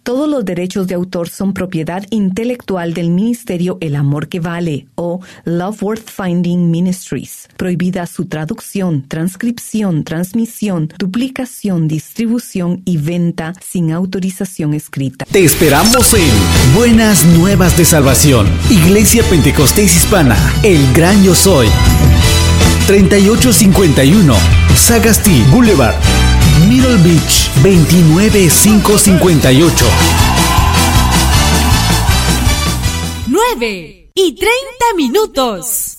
Todos los derechos de autor son propiedad intelectual del Ministerio El Amor que Vale o Love Worth Finding Ministries. Prohibida su traducción, transcripción, transmisión, duplicación, distribución y venta sin autorización escrita. Te esperamos en Buenas Nuevas de Salvación, Iglesia Pentecostés Hispana, El Gran Yo Soy, 3851 Sagasti Boulevard, Middle Beach, 29558. 9:30 minutos.